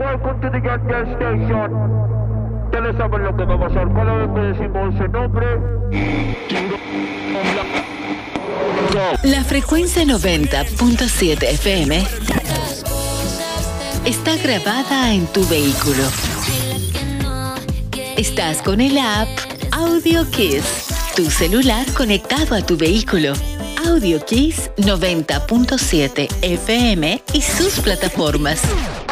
welcome to the Gas Station. Ustedes saben lo que va a pasar cada vez que decimos ese nombre. La frecuencia 90.7 FM está grabada en tu vehículo. Estás con el app Audio Kiss, tu celular conectado a tu vehículo. Audio Kiss 90.7 FM y sus plataformas.